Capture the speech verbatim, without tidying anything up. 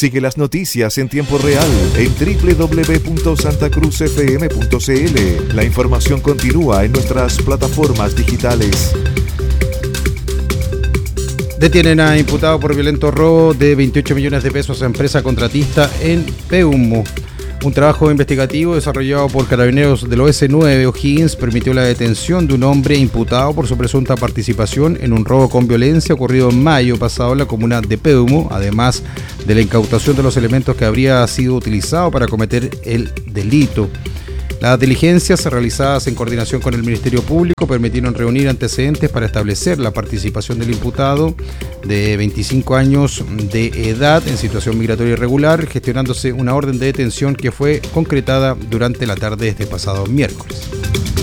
Sigue las noticias en tiempo real en doble u doble u doble u punto santa cruz f m punto c l. La información continúa en nuestras plataformas digitales. Detienen a imputado por violento robo de veintiocho millones de pesos a empresa contratista en Peumo. Un trabajo investigativo desarrollado por carabineros del O S nueve O'Higgins permitió la detención de un hombre imputado por su presunta participación en un robo con violencia ocurrido en mayo pasado en la comuna de Peumo, además de la incautación de los elementos que habría sido utilizado para cometer el delito. Las diligencias realizadas en coordinación con el Ministerio Público permitieron reunir antecedentes para establecer la participación del imputado de veinticinco años de edad en situación migratoria irregular, gestionándose una orden de detención que fue concretada durante la tarde de este pasado miércoles.